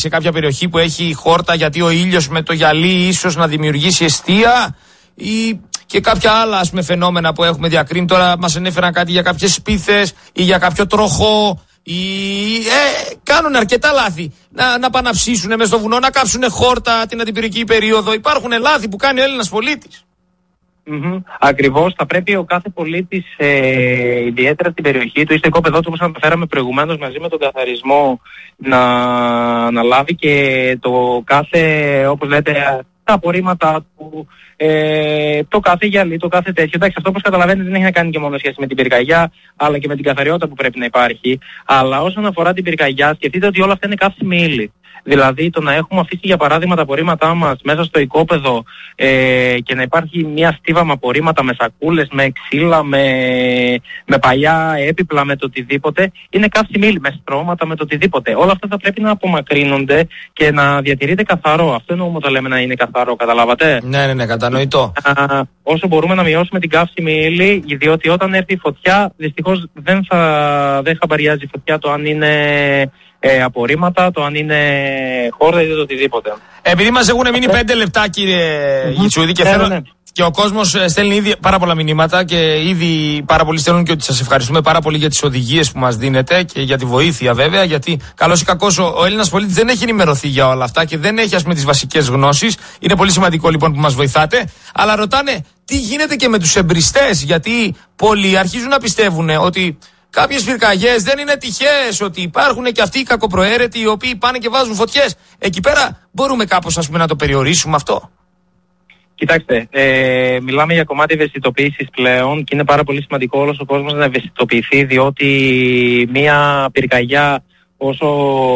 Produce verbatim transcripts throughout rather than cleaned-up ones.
σε κάποια περιοχή που έχει χόρτα, γιατί ο ήλιος με το γυαλί ίσως να δημιουργήσει εστία, ή και κάποια άλλα ας πούμε, φαινόμενα που έχουμε διακρίνει. Τώρα μας ανέφεραν κάτι για κάποιες σπίθες ή για κάποιο τροχό. Ή, ε, κάνουν αρκετά λάθη. Να, να πάνε να ψήσουν μες στο βουνό, να κάψουν χόρτα την αντιπυρική περίοδο. Υπάρχουν λάθη που κάνει ο Έλληνας πολίτης. Mm-hmm. Ακριβώς, θα πρέπει ο κάθε πολίτης, ε, ιδιαίτερα στην περιοχή του ή στο οικόπεδό του, όπως αναφέραμε προηγουμένως, μαζί με τον καθαρισμό, να, να λάβει και το κάθε, όπως λέτε, τα απορρίμματα του, ε, το κάθε γυαλί, το κάθε τέτοιο. Εντάξει, αυτό όπως καταλαβαίνετε δεν έχει να κάνει και μόνο σχέση με την πυρκαγιά, αλλά και με την καθαριότητα που πρέπει να υπάρχει. Αλλά όσον αφορά την πυρκαγιά, σκεφτείτε ότι όλα αυτά είναι καύσιμη ύλη. Δηλαδή το να έχουμε αφήσει για παράδειγμα τα απορρίμματά μας μέσα στο οικόπεδο ε, και να υπάρχει μια στίβα με απορρίμματα, με σακούλες, με ξύλα, με, με παλιά έπιπλα, με το οτιδήποτε, είναι καύσιμη ύλη, με στρώματα, με το οτιδήποτε. Όλα αυτά θα πρέπει να απομακρύνονται και να διατηρείται καθαρό. Αυτό εννοούμε όταν λέμε να είναι καθαρό, καταλάβατε. Ναι, ναι, ναι, κατανοητό. Α, όσο μπορούμε να μειώσουμε την καύσιμη ύλη, διότι όταν έρθει η φωτιά, δυστυχώς δεν θα δεν χαμπαριάζει η φωτιά το αν είναι Ε, απορρίμματα, το αν είναι χόρτα ή το οτιδήποτε. Επειδή μας έχουν μείνει πέντε λεπτά, κύριε mm-hmm. Γιτσούδη, και, θέλω... ναι, ναι. και ο κόσμος στέλνει ήδη πάρα πολλά μηνύματα και ήδη πάρα πολλοί στέλνουν και ότι σας ευχαριστούμε πάρα πολύ για τις οδηγίες που μας δίνετε και για τη βοήθεια βέβαια, γιατί καλώς ή κακώς ο, ο Έλληνας πολίτης δεν έχει ενημερωθεί για όλα αυτά και δεν έχει ας πούμε τις βασικές γνώσεις. Είναι πολύ σημαντικό λοιπόν που μας βοηθάτε, αλλά ρωτάνε τι γίνεται και με τους εμπριστές, γιατί πολλοί αρχίζουν να πιστεύουν ότι κάποιες πυρκαγιές δεν είναι τυχαίες, ότι υπάρχουν και αυτοί οι κακοπροαίρετοι οι οποίοι πάνε και βάζουν φωτιές. Εκεί πέρα μπορούμε κάπως ας πούμε, να το περιορίσουμε αυτό. Κοιτάξτε, ε, μιλάμε για κομμάτι ευαισθητοποίησης πλέον και είναι πάρα πολύ σημαντικό όλος ο κόσμος να ευαισθητοποιηθεί, διότι μια πυρκαγιά, όσο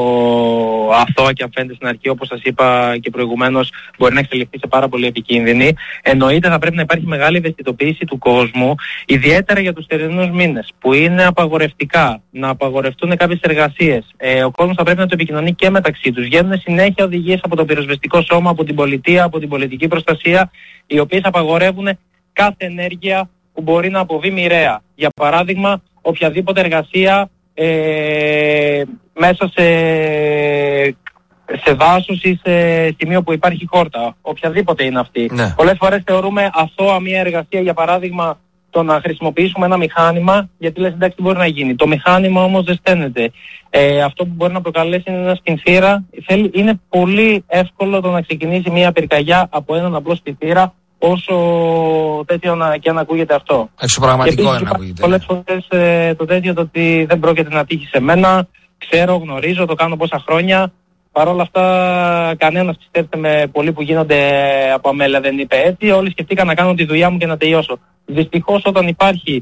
αθώα και αν φαίνεται στην αρχή, όπως σας είπα και προηγουμένως, μπορεί να εξελιχθεί σε πάρα πολύ επικίνδυνη. Εννοείται θα πρέπει να υπάρχει μεγάλη ευαισθητοποίηση του κόσμου, ιδιαίτερα για τους θερινούς μήνες, που είναι απαγορευτικά να απαγορευτούν κάποιες εργασίες. Ε, ο κόσμος θα πρέπει να το επικοινωνεί και μεταξύ τους. Βγαίνουν συνέχεια οδηγίες από το πυροσβεστικό σώμα, από την πολιτεία, από την πολιτική προστασία, οι οποίες απαγορεύουν κάθε ενέργεια που μπορεί να αποβεί μοιραία. Για παράδειγμα, οποιαδήποτε εργασία Ε, μέσα σε, σε δάσος ή σε σημείο που υπάρχει χόρτα, οποιαδήποτε είναι αυτή. Ναι. Πολλές φορές θεωρούμε αθώα μια εργασία, για παράδειγμα το να χρησιμοποιήσουμε ένα μηχάνημα, γιατί λες εντάξει τι μπορεί να γίνει. Το μηχάνημα όμως δεν στέλνεται. Ε, αυτό που μπορεί να προκαλέσει είναι ένα σπινθήρα. Είναι πολύ εύκολο το να ξεκινήσει μια πυρκαγιά από έναν απλό σπινθήρα, όσο τέτοιο να, και αν ακούγεται αυτό. Εξωπραγματικό είναι να ακούγεται. Πολλές φορές ε, το τέτοιο το ότι δεν πρόκειται να τύχει σε μένα, ξέρω, γνωρίζω, το κάνω πόσα χρόνια. Παρ' όλα αυτά κανένας, πιστέψτε με, πολλοί που γίνονται από αμέλεια δεν είπε έτσι. Όλοι σκεφτήκαν να κάνω τη δουλειά μου και να τελειώσω. Δυστυχώς όταν υπάρχει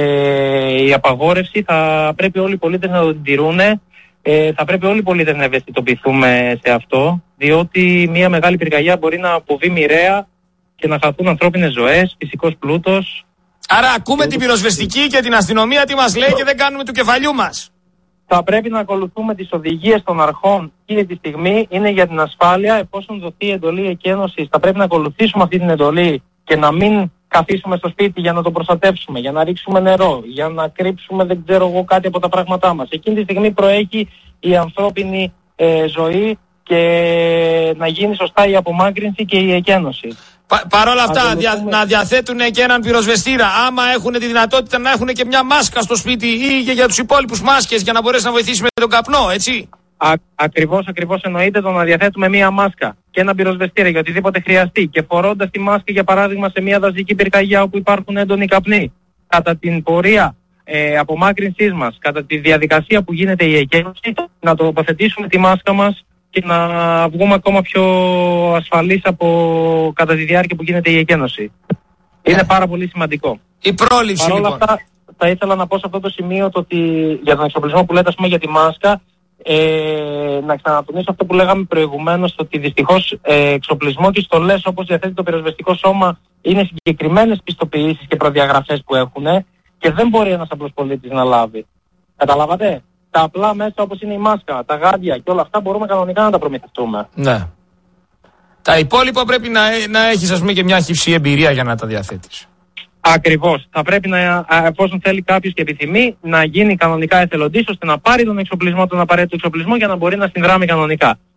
ε, η απαγόρευση θα πρέπει όλοι οι πολίτες να το τηρούν. Ε, θα πρέπει όλοι οι πολίτες να ευαισθητοποιηθούμε σε αυτό, διότι μια μεγάλη πυρκαγιά μπορεί να αποβεί μοιραία και να χαθούν ανθρώπινες ζωές, φυσικός πλούτος. Άρα ακούμε την πυροσβεστική και την αστυνομία τι μας λέει και δεν κάνουμε του κεφαλιού μας. Θα πρέπει να ακολουθούμε τις οδηγίες των αρχών εκείνη τη στιγμή, είναι για την ασφάλεια. Εφόσον δοθεί εντολή εκένωσης, θα πρέπει να ακολουθήσουμε αυτή την εντολή και να μην καθίσουμε στο σπίτι για να το προστατεύσουμε, για να ρίξουμε νερό, για να κρύψουμε δεν ξέρω εγώ κάτι από τα πράγματά μας. Εκείνη τη στιγμή προέχει η ανθρώπινη ε, ζωή και να γίνει σωστά η απομάκρυνση και η εκένωση. Πα, Παρ' όλα αυτά δια, να διαθέτουν και έναν πυροσβεστήρα, άμα έχουν τη δυνατότητα να έχουν και μια μάσκα στο σπίτι ή και για τους υπόλοιπους μάσκες για να μπορέσει να βοηθήσει με τον καπνό, έτσι. Α, ακριβώς, ακριβώς εννοείται το να διαθέτουμε μια μάσκα και ένα πυροσβεστήρα για οτιδήποτε χρειαστεί, και φορώντας τη μάσκα για παράδειγμα σε μια δασική πυρκαγιά όπου υπάρχουν έντονοι καπνοί, κατά την πορεία ε, απομάκρυνσής μας, κατά τη διαδικασία που γίνεται η εκένωση, να τοποθετήσουμε τη μάσκα μας και να βγούμε ακόμα πιο ασφαλείς από κατά τη διάρκεια που γίνεται η εκένωση. Είναι πάρα πολύ σημαντικό. Η πρόληψη. Παρ' όλα λοιπόν. αυτά θα ήθελα να πω σε αυτό το σημείο το ότι για τον εξοπλισμό που λέτε ας πούμε για τη μάσκα, ε, να ξανατονίσω αυτό που λέγαμε προηγουμένως, ότι δυστυχώς ε, εξοπλισμό και στολές όπως διαθέτει το πυροσβεστικό σώμα είναι συγκεκριμένες πιστοποιήσεις και προδιαγραφές που έχουν και δεν μπορεί ένας απλός πολίτης να λάβει. Καταλάβατε? Τα απλά μέσα όπως είναι η μάσκα, τα γάντια και όλα αυτά μπορούμε κανονικά να τα προμηθευτούμε. Ναι. Τα υπόλοιπα πρέπει να, να έχεις ας πούμε και μια χυψή εμπειρία για να τα διαθέτεις. Ακριβώς. Θα πρέπει να, εφόσον θέλει κάποιος και επιθυμεί, να γίνει κανονικά εθελοντής ώστε να πάρει τον εξοπλισμό, τον απαραίτητο εξοπλισμό για να μπορεί να συνδράμει κανονικά.